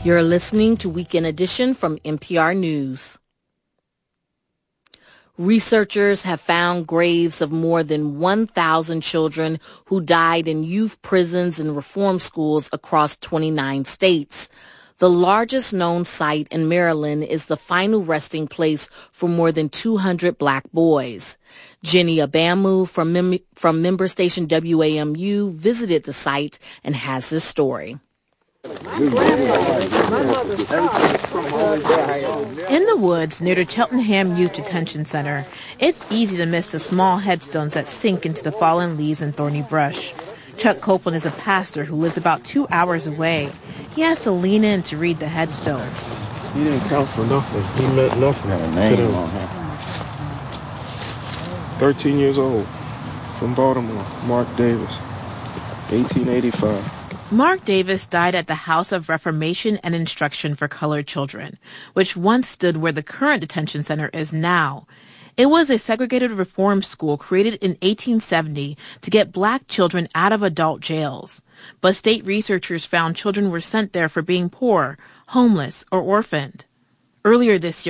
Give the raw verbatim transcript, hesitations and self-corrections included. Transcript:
You're listening to Weekend Edition from N P R News. Researchers have found graves of more than one thousand children who died in youth prisons and reform schools across twenty-nine states. The largest known site in Maryland is the final resting place for more than two hundred black boys. Jenny Abamu from, mem- from member station W A M U visited the site and has this story. In the woods near the Cheltenham Youth Detention Center, it's easy to miss the small headstones that sink into the fallen leaves and thorny brush. Chuck Copeland is a pastor who lives about two hours away. He has to lean in to read the headstones. He didn't count for nothing. He meant nothing to them. thirteen years old, from Baltimore, Mark Davis, eighteen eighty-five. Mark Davis died at the House of Reformation and Instruction for Colored Children, which once stood where the current detention center is now. It was a segregated reform school created in eighteen seventy to get black children out of adult jails. But state researchers found children were sent there for being poor, homeless, or orphaned. Earlier this year,